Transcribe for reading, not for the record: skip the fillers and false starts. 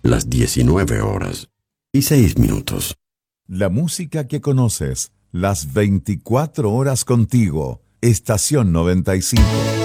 las 19:06. La música que conoces, las 24 horas contigo. Estación 95.